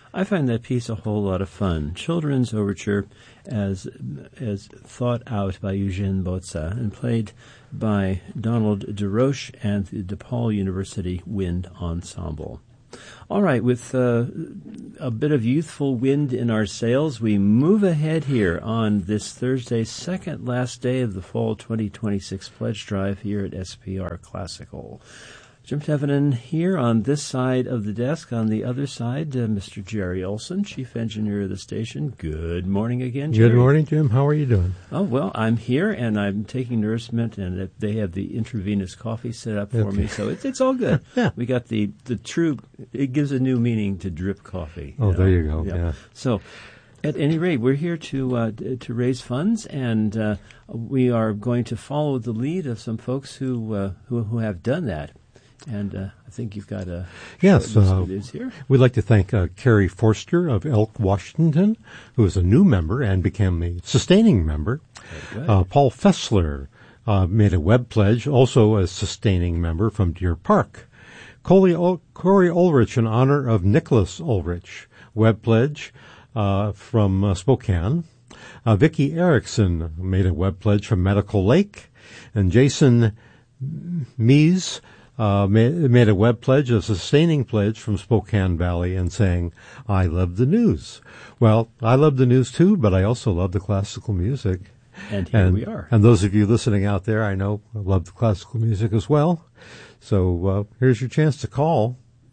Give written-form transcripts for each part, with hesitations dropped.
I find that piece a whole lot of fun. Children's Overture as thought out by Eugene Bozza and played by Donald DeRoche and the DePaul University Wind Ensemble. All right, with a bit of youthful wind in our sails, we move ahead here on this Thursday, second last day of the Fall 2026 Pledge Drive here at SPR Classical. Jim Tevenin here on this side of the desk. On the other side, Mr. Jerry Olson, Chief Engineer of the station. Good morning again, Jerry. Good morning, Jim. How are you doing? Oh, well, I'm here, and I'm taking nourishment, and they have the intravenous coffee set up for me, so it's all good. Yeah. We got the true, it gives a new meaning to drip coffee. Oh, there you go, yeah. So, at any rate, we're here to raise funds, and we are going to follow the lead of some folks who have done that. And I think you've got a yes. It is here. We'd like to thank Carrie Forster of Elk, Washington, who is a new member and became a sustaining member. Paul Fessler made a web pledge, also a sustaining member from Deer Park. Corey Ulrich in honor of Nicholas Ulrich, web pledge from Spokane. Vicki Erickson made a web pledge from Medical Lake, and Jason Mies made a web pledge, a sustaining pledge from Spokane Valley, and saying, I love the news. Well, I love the news too, but I also love the classical music. And here we are. And those of you listening out there, I know, love the classical music as well. So here's your chance to call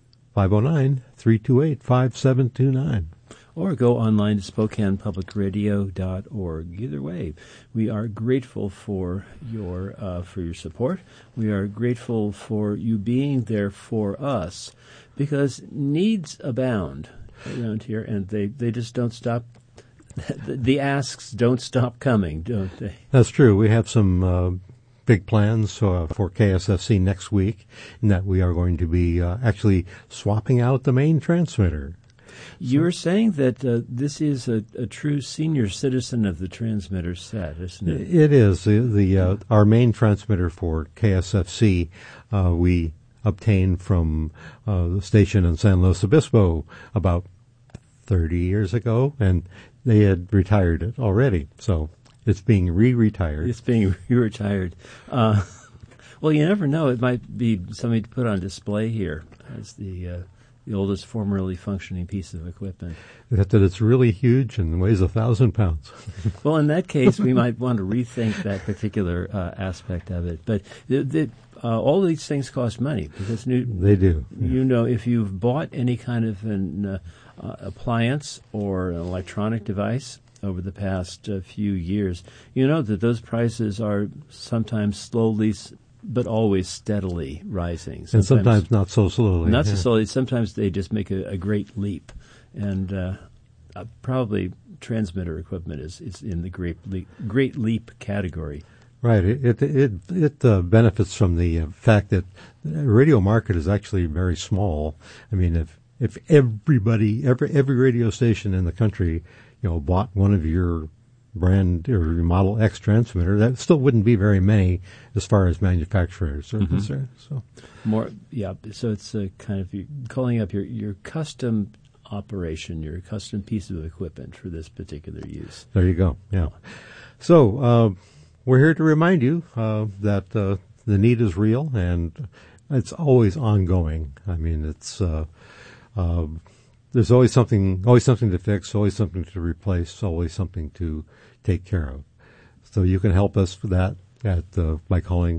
509-328-5729. Or go online to SpokanePublicRadio.org. Either way, we are grateful for your support. We are grateful for you being there for us, because needs abound around here, and they just don't stop. The asks don't stop coming, don't they? That's true. We have some big plans for KSFC next week, in that we are going to be actually swapping out the main transmitter. You're saying that this is a true senior citizen of the transmitter set, isn't it? It is. Our main transmitter for KSFC we obtained from the station in San Luis Obispo about 30 years ago, and they had retired it already. So it's being re-retired. It's being re-retired. Well, you never know. It might be something to put on display here as the oldest formerly functioning piece of equipment. That it's really huge and weighs 1,000 pounds. Well, in that case, we might want to rethink that particular aspect of it. But all these things cost money, because they do. Yeah. You know, if you've bought any kind of an appliance or an electronic device over the past few years, you know that those prices are sometimes slowly but always steadily rising. And sometimes not so slowly. Not so slowly. Sometimes they just make a great leap. And probably transmitter equipment is in the great leap category. Right. It benefits from the fact that the radio market is actually very small. I mean, if every radio station in the country, bought one of your brand or Model X transmitter, that still wouldn't be very many as far as manufacturers are concerned. So more, yeah. So it's kind of calling up your custom operation, your custom piece of equipment for this particular use. There you go. Yeah. So we're here to remind you that the need is real, and it's always ongoing. I mean, it's there's always something to fix, always something to replace, always something to take care of. So you can help us for that by calling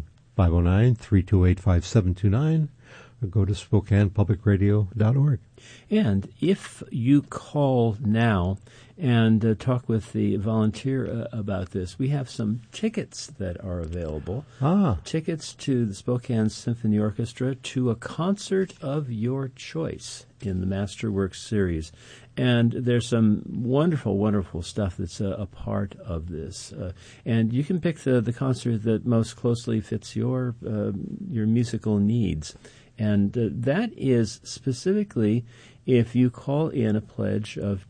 509-328-5729 or go to SpokanePublicRadio.org. And if you call now and talk with the volunteer about this, we have some tickets that are available. Tickets to the Spokane Symphony Orchestra to a concert of your choice in the Masterworks series. And there's some wonderful, wonderful stuff that's a part of this. And you can pick the concert that most closely fits your musical needs. And that is specifically if you call in a pledge of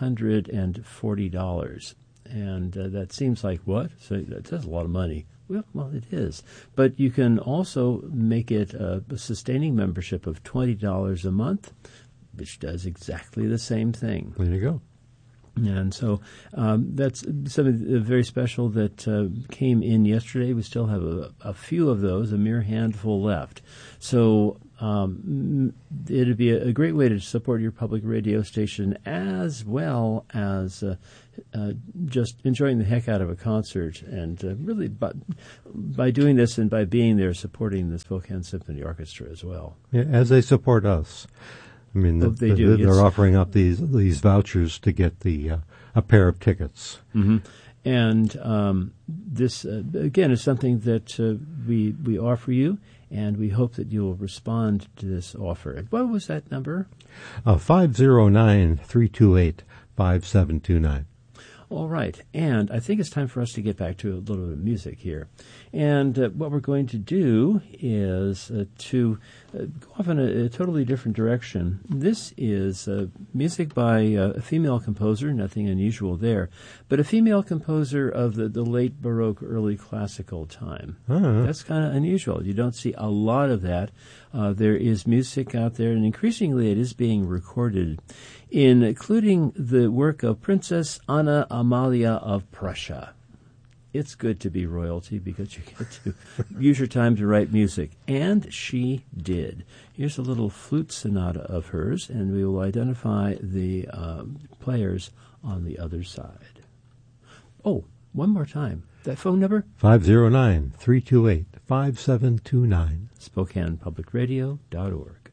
$240. And that seems like, what? So that's a lot of money. Well, it is. But you can also make it a sustaining membership of $20 a month, which does exactly the same thing. There you go. And so that's something very special that came in yesterday. We still have a few of those, a mere handful left. So it'd be a great way to support your public radio station, as well as just enjoying the heck out of a concert, and really by doing this and by being there, supporting the Spokane Symphony Orchestra as well. Yeah, as they support us. I mean, they're offering up these vouchers to get a pair of tickets. Mm-hmm. And this, again, is something that we offer you, and we hope that you'll respond to this offer. What was that number? 509-328-5729. All right, and I think it's time for us to get back to a little bit of music here. And what we're going to do is to go off in a totally different direction. This is music by a female composer, nothing unusual there, but a female composer of the late Baroque, early classical time. That's kind of unusual. You don't see a lot of that. There is music out there, and increasingly it is being recorded, including the work of Princess Anna Amalia of Prussia. It's good to be royalty because you get to use your time to write music. And she did. Here's a little flute sonata of hers, and we will identify the players on the other side. Oh, one more time. That phone number? 509-328-5729. SpokanePublicRadio.org.